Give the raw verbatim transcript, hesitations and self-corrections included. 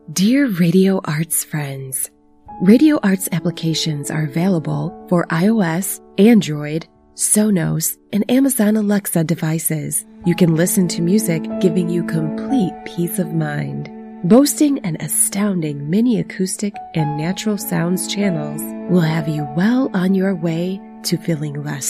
Dear Radio Arts friends, Radio Arts applications are available for iOS, Android, Sonos, and Amazon Alexa devices. You can listen to music giving you complete peace of mind. Boasting an astounding mini acoustic and natural sounds channels will have you well on your way to feeling less